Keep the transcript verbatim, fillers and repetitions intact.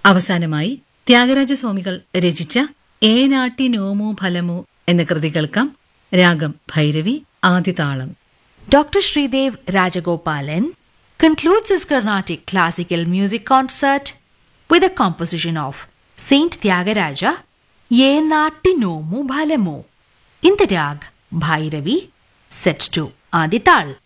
അവസാനമായി ത്യാഗരാജസ്വാമികൾ രചിച്ച ഏനാട്ടി നോമു ഫലമു എന്ന കൃതി കേൾക്കാം. രാഗം Bhairavi, ആദിതാളം. Doctor Sridev Rajagopalan concludes his Carnatic classical music concert with a composition of Saint Tyagaraja, Ye Natti Nomu Bhalamu, in the rag Bhairavi, set to Adital.